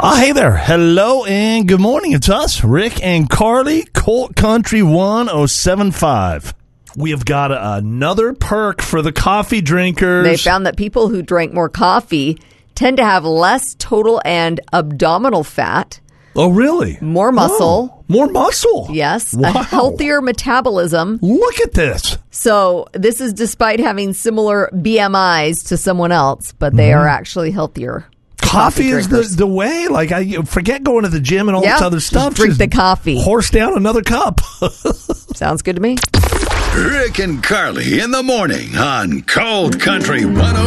Hey there. Hello and good morning. It's us, Rick and Carly, Colt Country 1075. We have got another perk for the coffee drinkers. They found that people who drank more coffee tend to have less total and abdominal fat. Oh, really? More muscle. Oh, more muscle. Yes. Wow. A healthier metabolism. Look at this. So this is despite having similar BMIs to someone else, but they are actually healthier. Coffee is the way. Like, I forget going to the gym and all this other stuff. Drink the coffee. Horse down another cup. Sounds good to me. Rick and Carly in the morning on Cold Country 105.